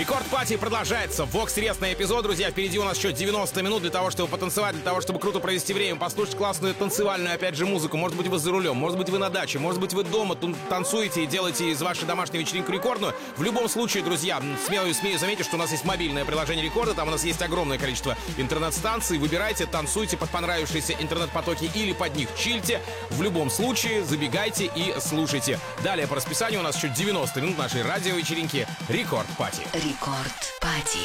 Рекорд Пати продолжается. Вокс-интересный эпизод, друзья. Впереди у нас еще 90 минут для того, чтобы потанцевать, для того, чтобы круто провести время, послушать классную танцевальную, опять же, музыку. Может быть, вы за рулем, может быть, вы на даче, может быть, вы дома танцуете и делаете из вашей домашней вечеринку рекордную. В любом случае, друзья, смею заметить, что у нас есть мобильное приложение Рекорда. Там у нас есть огромное количество интернет-станций. Выбирайте, танцуйте под понравившиеся интернет-потоки или под них чильте. В любом случае, забегайте и слушайте. Далее по расписанию у нас еще 90 минут нашей радиовечеринки Рекорд Пати. Рекорд Пати.